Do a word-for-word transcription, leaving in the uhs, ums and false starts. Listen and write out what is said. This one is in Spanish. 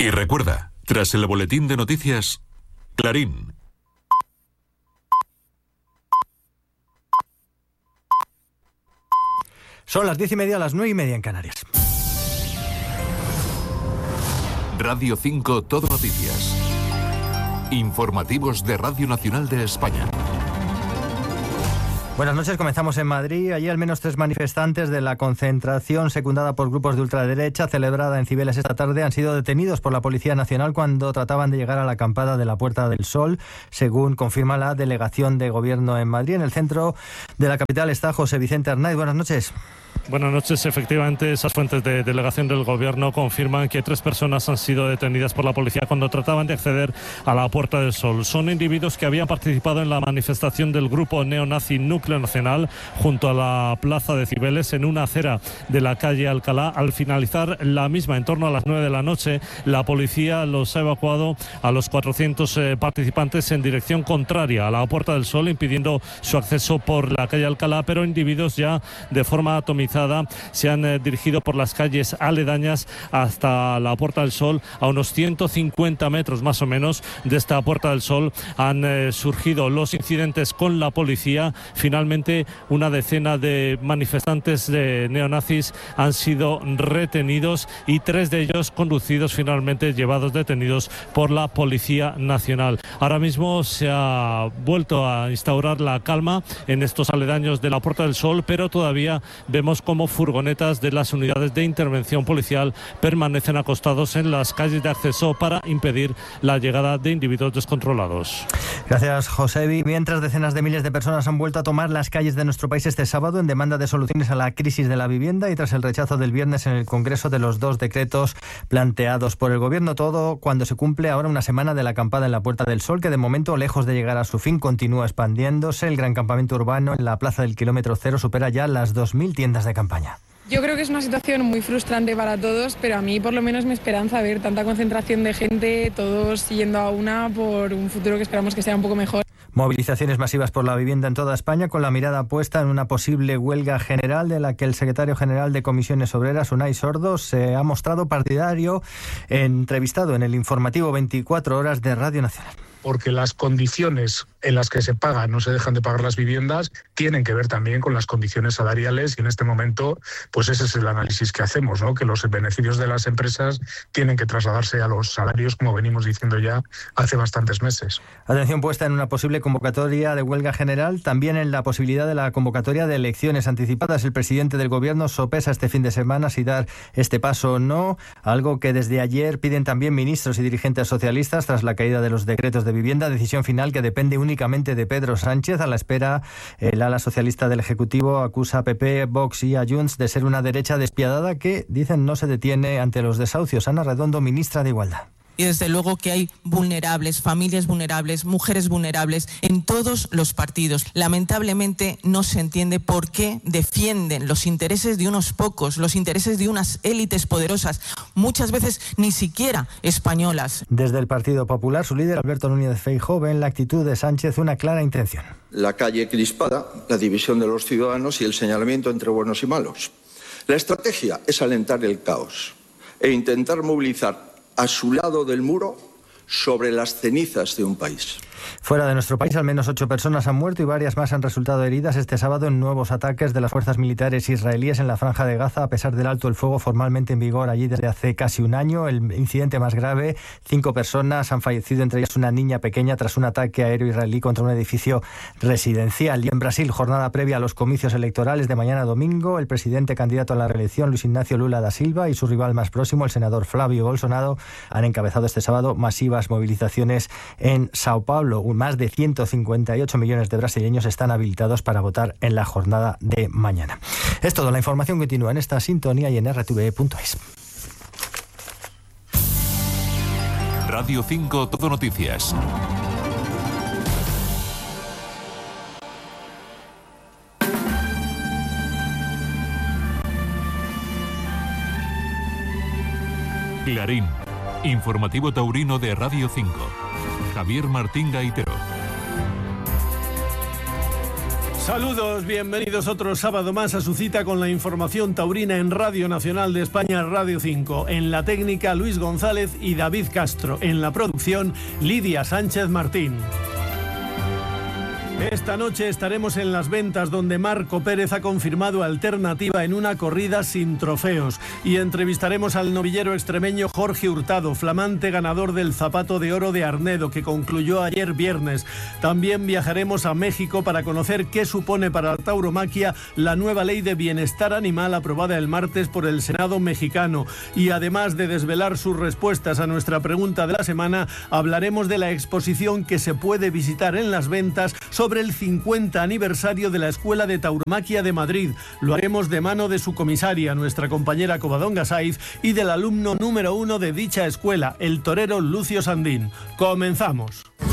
Y recuerda, tras el boletín de noticias, Clarín. Son las diez y media, las nueve y media en Canarias. Radio cinco Todo Noticias. Informativos de Radio Nacional de España. Buenas noches, comenzamos en Madrid. Allí al menos tres manifestantes de la concentración secundada por grupos de ultraderecha celebrada en Cibeles esta tarde han sido detenidos por la Policía Nacional cuando trataban de llegar a la acampada de la Puerta del Sol, según confirma la Delegación de Gobierno en Madrid. En el centro de la capital está José Vicente Arnaiz. Buenas noches. Buenas noches. Efectivamente, esas fuentes de delegación del Gobierno confirman que tres personas han sido detenidas por la policía cuando trataban de acceder a la Puerta del Sol. Son individuos que habían participado en la manifestación del grupo neonazi Núcleo Nacional junto a la plaza de Cibeles en una acera de la calle Alcalá. Al finalizar la misma, en torno a las nueve de la noche, la policía los ha evacuado a los cuatrocientos eh, participantes en dirección contraria a la Puerta del Sol, impidiendo su acceso por la calle Alcalá, pero individuos ya de forma atomizada se han eh, dirigido por las calles aledañas hasta la Puerta del Sol. A unos ciento cincuenta metros más o menos de esta Puerta del Sol han eh, surgido los incidentes con la policía. Finalmente, una decena de manifestantes de neonazis han sido retenidos y tres de ellos conducidos, finalmente llevados detenidos por la Policía Nacional. Ahora mismo se ha vuelto a instaurar la calma en estos aledaños de la Puerta del Sol, pero todavía vemos como furgonetas de las unidades de intervención policial permanecen acostados en las calles de acceso para impedir la llegada de individuos descontrolados. Gracias, Josebi. Mientras decenas de miles de personas han vuelto a tomar las calles de nuestro país este sábado en demanda de soluciones a la crisis de la vivienda y tras el rechazo del viernes en el Congreso de los dos decretos planteados por el Gobierno, todo cuando se cumple ahora una semana de la acampada en la Puerta del Sol, que de momento, lejos de llegar a su fin, continúa expandiéndose. El gran campamento urbano en la Plaza del Kilómetro Cero supera ya las dos mil tiendas de campaña. Yo creo que es una situación muy frustrante para todos, pero a mí por lo menos me esperanza ver tanta concentración de gente, todos yendo a una por un futuro que esperamos que sea un poco mejor. Movilizaciones masivas por la vivienda en toda España, con la mirada puesta en una posible huelga general de la que el secretario general de Comisiones Obreras, Unai Sordo, se ha mostrado partidario, entrevistado en el informativo veinticuatro horas de Radio Nacional. Porque las condiciones en las que se pagan, no se dejan de pagar las viviendas, tienen que ver también con las condiciones salariales y en este momento, pues ese es el análisis que hacemos, ¿no? Que los beneficios de las empresas tienen que trasladarse a los salarios, como venimos diciendo ya hace bastantes meses. Atención puesta en una posible convocatoria de huelga general, también en la posibilidad de la convocatoria de elecciones anticipadas. El presidente del Gobierno sopesa este fin de semana si dar este paso o no, algo que desde ayer piden también ministros y dirigentes socialistas tras la caída de los decretos de vivienda, decisión final que depende únicamente de Pedro Sánchez. A la espera, el ala socialista del Ejecutivo acusa a P P, Vox y a Junts de ser una derecha despiadada que, dicen, no se detiene ante los desahucios. Ana Redondo, ministra de Igualdad. Y desde luego que hay vulnerables, familias vulnerables, mujeres vulnerables en todos los partidos. Lamentablemente no se entiende por qué defienden los intereses de unos pocos, los intereses de unas élites poderosas, muchas veces ni siquiera españolas. Desde el Partido Popular, su líder Alberto Núñez Feijóo ve en la actitud de Sánchez una clara intención. La calle crispada, la división de los ciudadanos y el señalamiento entre buenos y malos. La estrategia es alentar el caos e intentar movilizar a su lado del muro sobre las cenizas de un país. Fuera de nuestro país, al menos ocho personas han muerto y varias más han resultado heridas este sábado en nuevos ataques de las fuerzas militares israelíes en la Franja de Gaza, a pesar del alto el fuego formalmente en vigor allí desde hace casi un año. El incidente más grave, cinco personas han fallecido, entre ellas una niña pequeña, tras un ataque aéreo israelí contra un edificio residencial. Y en Brasil, jornada previa a los comicios electorales de mañana domingo, el presidente candidato a la reelección, Luis Ignacio Lula da Silva, y su rival más próximo, el senador Flávio Bolsonaro, han encabezado este sábado masivas movilizaciones en Sao Paulo. Más de ciento cincuenta y ocho millones de brasileños están habilitados para votar en la jornada de mañana. Es todo. La información continúa en esta sintonía y en r t v punto es. Radio cinco Todo Noticias. Clarín, informativo taurino de Radio cinco. Javier Martín Gaitero. Saludos, bienvenidos otro sábado más a su cita con la información taurina en Radio Nacional de España, Radio cinco. En la técnica, Luis González y David Castro. En la producción, Lidia Sánchez Martín. Esta noche estaremos en Las Ventas, donde Marco Pérez ha confirmado alternativa en una corrida sin trofeos, y entrevistaremos al novillero extremeño Jorge Hurtado, flamante ganador del Zapato de Oro de Arnedo, que concluyó ayer viernes. También viajaremos a México para conocer qué supone para la tauromaquia la nueva ley de bienestar animal aprobada el martes por el Senado mexicano, y además de desvelar sus respuestas a nuestra pregunta de la semana, hablaremos de la exposición que se puede visitar en Las Ventas sobre el cincuenta aniversario de la Escuela de Tauromaquia de Madrid. Lo haremos de mano de su comisaria, nuestra compañera Covadonga Saiz, y del alumno número uno de dicha escuela, el torero Lucio Sandín. ¡Comenzamos!